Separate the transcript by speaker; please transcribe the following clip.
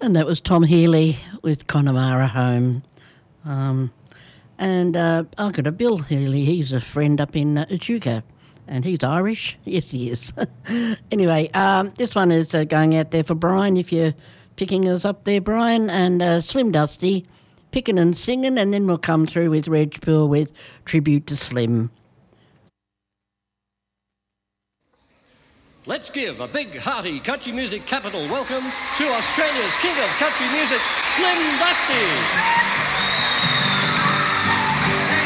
Speaker 1: And that was Tom Healy with Connemara Home. And I've got a Bill Healy. He's a friend up in Echuca. And he's Irish. Yes, he is. Anyway, this one is going out there for Brian, if you're picking us up there, Brian. And Slim Dusty, picking and singing. And then we'll come through with Reg Poole with Tribute to Slim.
Speaker 2: Let's give a big, hearty country music capital welcome to Australia's king of country music, Slim Dusty.